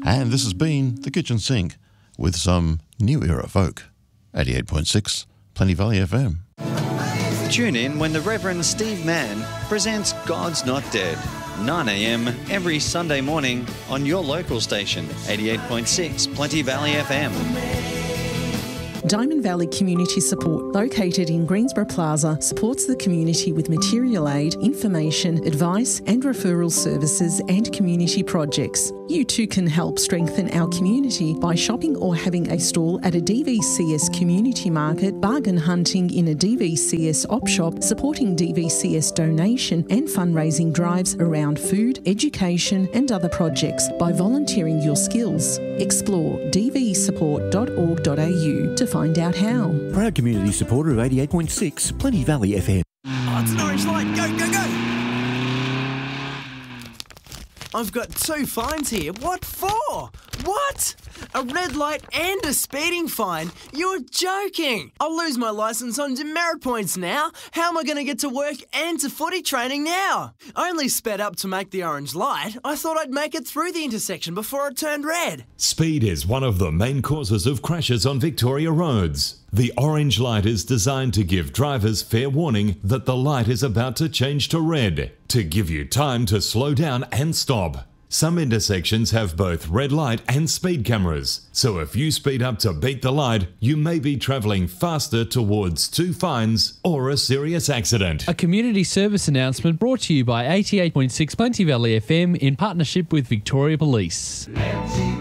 And this has been The Kitchen Sink with some new era folk. 88.6 Plenty Valley FM. Tune in when the Reverend Steve Mann presents God's Not Dead, 9 a.m. every Sunday morning on your local station, 88.6 Plenty Valley FM. Diamond Valley Community Support, located in Greensborough Plaza, supports the community with material aid, information, advice and referral services and community projects. You too can help strengthen our community by shopping or having a stall at a DVCS community market, bargain hunting in a DVCS op shop, supporting DVCS donation and fundraising drives around food, education and other projects by volunteering your skills. Explore dvsupport.org.au to find out how. Proud community supporter of 88.6 Plenty Valley FM. Oh, it's an orange light. Go, go, go! I've got 2 fines here. What for? What? A red light and a speeding fine? You're joking. I'll lose my licence on demerit points now. How am I going to get to work and to footy training now? I only sped up to make the orange light. I thought I'd make it through the intersection before it turned red. Speed is one of the main causes of crashes on Victoria roads. The orange light is designed to give drivers fair warning that the light is about to change to red, to give you time to slow down and stop. Some intersections have both red light and speed cameras, so if you speed up to beat the light, you may be travelling faster towards 2 fines or a serious accident. A community service announcement brought to you by 88.6 Plenty Valley FM in partnership with Victoria Police.